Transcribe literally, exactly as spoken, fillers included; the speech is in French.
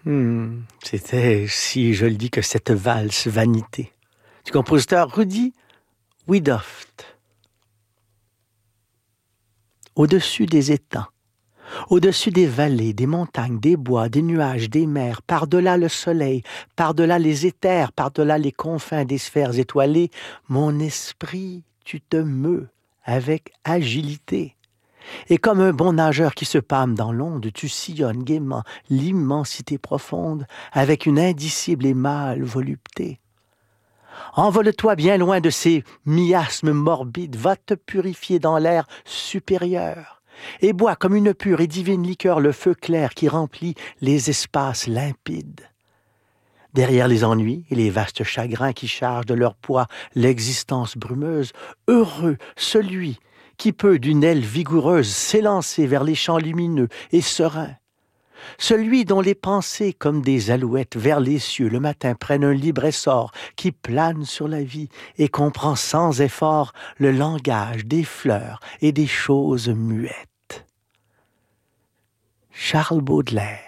Hmm, c'était si joli que cette valse Vanité du compositeur Rudy Wiedoeft. Au-dessus des étangs, au-dessus des vallées, des montagnes, des bois, des nuages, des mers, par-delà le soleil, par-delà les éthers, par-delà les confins des sphères étoilées, mon esprit, tu te meus avec agilité. Et comme un bon nageur qui se pâme dans l'onde, tu sillonnes gaiement l'immensité profonde avec une indicible et mâle volupté. Envole-toi bien loin de ces miasmes morbides, va te purifier dans l'air supérieur et bois comme une pure et divine liqueur le feu clair qui remplit les espaces limpides. Derrière les ennuis et les vastes chagrins qui chargent de leur poids l'existence brumeuse, heureux celui qui peut d'une aile vigoureuse s'élancer vers les champs lumineux et sereins. Celui dont les pensées, comme des alouettes vers les cieux, le matin prennent un libre essor qui plane sur la vie et comprend sans effort le langage des fleurs et des choses muettes. Charles Baudelaire.